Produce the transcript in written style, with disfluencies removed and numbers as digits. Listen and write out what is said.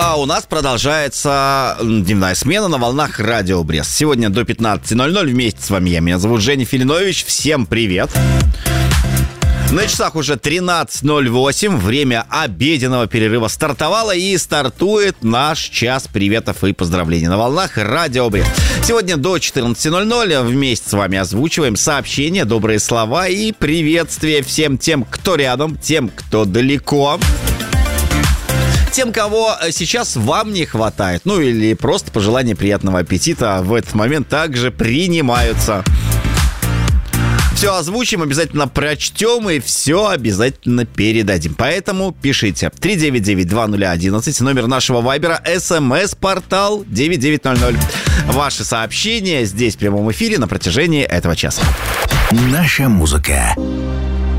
А у нас продолжается дневная смена на волнах Радио Брест. Сегодня до 15:00 вместе с вами я. Меня зовут Женя Филинович. Всем привет. На часах уже 13:08. Время обеденного перерыва стартовало и стартует наш час приветов и поздравлений на волнах Радио Брест. Сегодня до 14:00 вместе с вами озвучиваем сообщения, добрые слова и приветствия всем тем, кто рядом, тем, кто далеко. Тем, кого сейчас вам не хватает, ну или просто пожелания приятного аппетита в этот момент также принимаются. Все озвучим, обязательно прочтем и все обязательно передадим. Поэтому пишите 399-2011, номер нашего вайбера, смс-портал 9900. Ваши сообщения здесь в прямом эфире на протяжении этого часа. Наша музыка.